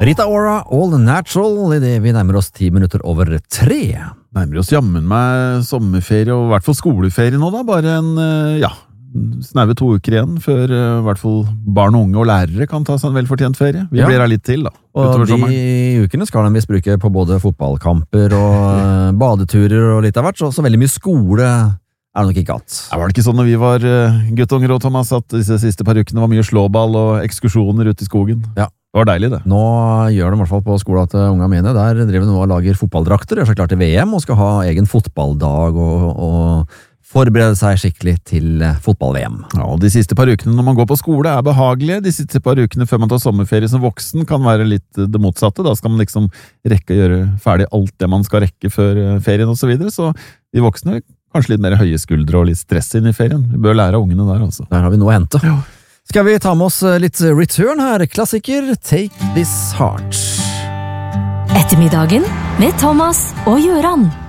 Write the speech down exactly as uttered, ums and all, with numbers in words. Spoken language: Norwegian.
Rita Ora, All Natural, i det vi nærmer oss ti minutter over tre. Nærmer oss jammen med sommerferie, og i hvert fall skoleferie nå da, bare en, ja, snaue to uker igjen, før i hvert fall barn og unge og lærere kan ta seg en velfortjent ferie. Vi Ja. blir her litt til da, Og utover de sommeren. ukene skal de visst bruke på både fotballkamper og eh, badeturer og litt av hvert, så, så veldig mye skole er det nok ikke hatt. Ja, var det ikke sånn når vi var uh, guttunger og Thomas, at disse siste par ukene var mye slåball og ekskursjoner ute i skogen? Ja. Det var deilig det. Nå gjør de i hvert fall på skolen til unga mine, der driver de nå og lager fotballdrakter, gjør seg klar til V M og skal ha egen fotballdag og, og forberede seg skikkelig til fotball-V M. Ja, og de siste par ukene når man går på skole er behagelige. De siste par ukene før man tar sommerferie som voksen kan være litt det motsatte. Da skal man liksom rekke å gjøre ferdig alt det man skal rekke før ferien og så videre. Så de voksne kanskje litt mer høye skuldre og litt stress inn i ferien. Vi bør lære av ungene der altså. Der har vi noe å hente. Ja. Skal vi ta med oss litt Return her? Klassiker Take This Heart. Ettermiddagen med Thomas og Gjøran.